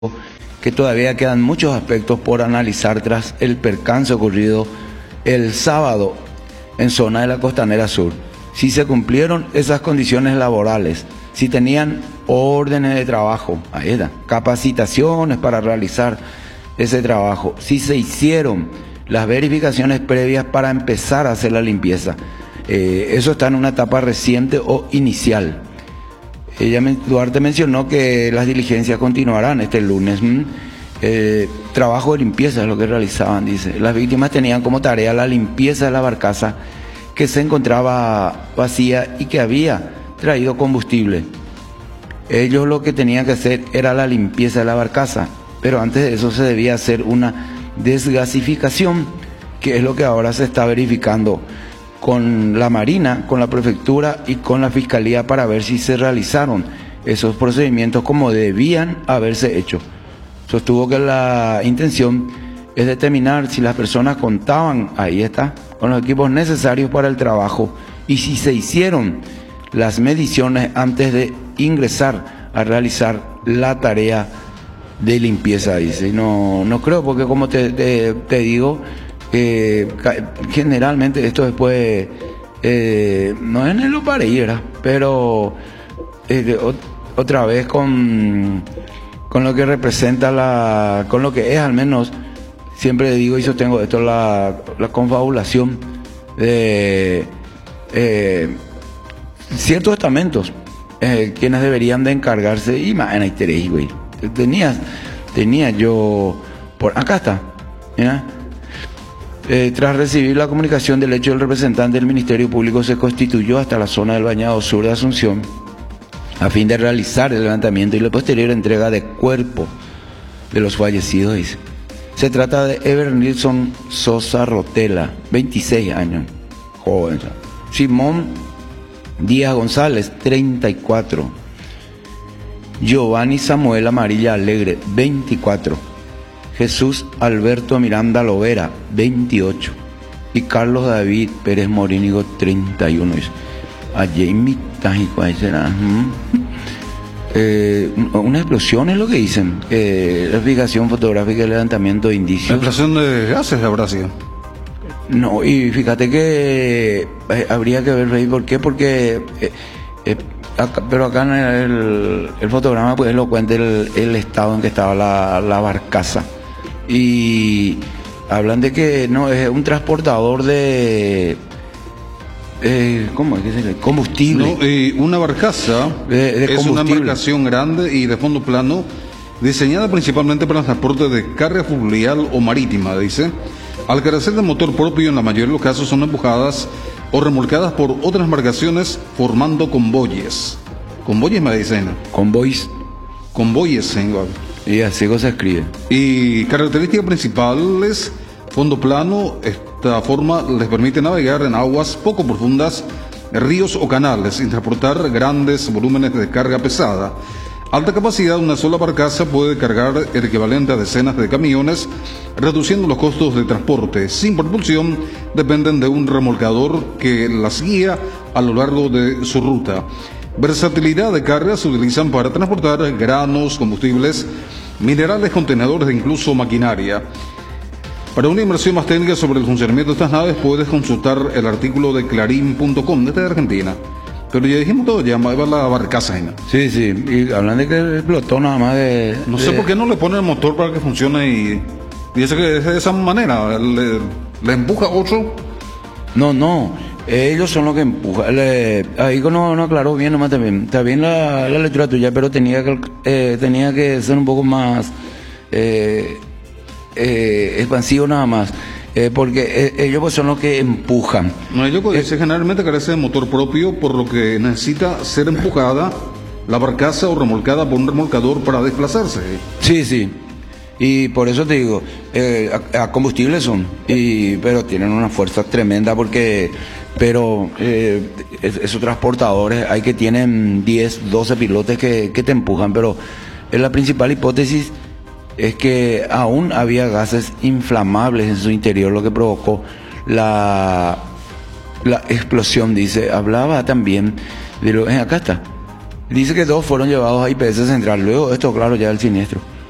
que todavía quedan muchos aspectos por analizar tras el percance ocurrido el sábado en zona de la Costanera Sur. Si se cumplieron esas condiciones laborales, si tenían órdenes de trabajo, ahí está, capacitaciones para realizar ese trabajo, si se hicieron las verificaciones previas para empezar a hacer la limpieza. Eso está en una etapa reciente o inicial. Duarte mencionó que las diligencias continuarán este lunes. Trabajo de limpieza es lo que realizaban, dice. Las víctimas tenían como tarea la limpieza de la barcaza que se encontraba vacía y que había traído combustible. Ellos lo que tenían que hacer era la limpieza de la barcaza, pero antes de eso se debía hacer una desgasificación, que es lo que ahora se está verificando con la Marina, con la Prefectura y con la Fiscalía para ver si se realizaron esos procedimientos como debían haberse hecho. Sostuvo que la intención es determinar si las personas contaban, ahí está, con los equipos necesarios para el trabajo y si se hicieron las mediciones antes de ingresar a realizar la tarea de limpieza, dice. Y no creo, porque como te digo, generalmente esto después no es en lo pareira, pero otra vez con lo que representa con lo que es, al menos siempre digo y sostengo esto, la confabulación de ciertos estamentos, quienes deberían de encargarse. Y más en Aiteres, güey, tenía yo por acá está, mira. Tras recibir la comunicación del hecho, el representante del Ministerio Público se constituyó hasta la zona del Bañado Sur de Asunción a fin de realizar el levantamiento y la posterior entrega de cuerpo de los fallecidos, dice. Se trata de Ever Nilsson Sosa Rotela, 26 años, joven. Simón Díaz González, 34. Giovanni Samuel Amarilla Alegre, 24. Jesús Alberto Miranda Lovera, 28. Y Carlos David Pérez Morínigo, 31. A Jamie Tágico, ahí será. Una explosión es lo que dicen. Verificación fotográfica y levantamiento de indicios. ¿Explosión de gases habrá sido? No, y fíjate que habría que ver por qué, porque pero acá en el fotograma pues lo cuenta el estado en que estaba la barcaza. Y hablan de que no es un transportador de ¿cómo es que se llama? Combustible. No, una barcaza es una embarcación grande y de fondo plano, diseñada principalmente para el transporte de carga fluvial o marítima, dice. Al carecer de motor propio, en la mayoría de los casos son empujadas o remolcadas por otras embarcaciones formando convoyes. Convoyes me dicen. Convoys. Convoyes, señor. Y así se escribe. Y características principales: fondo plano. Esta forma les permite navegar en aguas poco profundas, ríos o canales, sin transportar grandes volúmenes de carga pesada. Alta capacidad, una sola barcaza puede cargar el equivalente a decenas de camiones, reduciendo los costos de transporte. Sin propulsión, dependen de un remolcador que las guía a lo largo de su ruta. Versatilidad de carga: se utilizan para transportar granos, combustibles, minerales, contenedores e incluso maquinaria. Para una inversión más técnica sobre el funcionamiento de estas naves, puedes consultar el artículo de clarín.com desde Argentina. Pero ya dijimos todo, ya va la barcaza. ¿No? Sí, y hablan de que explotó nada más No sé por qué no le ponen el motor para que funcione y dice que es de esa manera, le empuja 8. No, ellos son los que empujan. Ahí no aclaró bien nomás también. Está bien la lectura tuya, pero tenía que ser un poco más expansivo nada más. Porque ellos pues son los que empujan. No, ellos generalmente carece de motor propio, por lo que necesita ser empujada la barcaza o remolcada por un remolcador para desplazarse. Sí. Y por eso te digo, a combustible son, pero tienen una fuerza tremenda pero esos transportadores hay que tienen 10, 12 pilotes que te empujan, pero es la principal hipótesis. Es que aún había gases inflamables en su interior, lo que provocó la explosión, dice. Hablaba también de acá está. Dice que 2 fueron llevados a IPS Central. Luego esto, claro, ya el siniestro.